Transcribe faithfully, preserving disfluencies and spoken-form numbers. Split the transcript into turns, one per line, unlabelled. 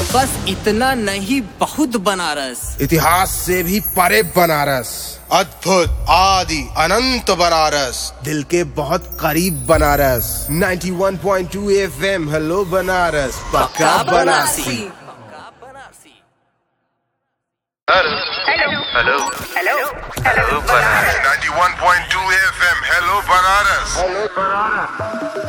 बस इतना नहीं, बहुत बनारस।
इतिहास से भी परे बनारस,
अद्भुत आदि अनंत बनारस,
दिल के बहुत करीब बनारस। इक्यानवे पॉइंट दो एफएम, हेलो बनारस, पक्का Banarasi.
Hello hello hello hello Banaras.
इक्यानवे पॉइंट दो एफएम, हेलो बनारस।